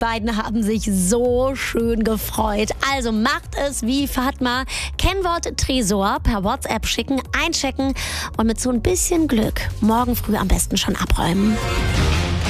Beiden haben sich so schön gefreut. Also macht es wie Fatma. Kennwort Tresor per WhatsApp schicken, einchecken und mit so ein bisschen Glück morgen früh am besten schon abräumen.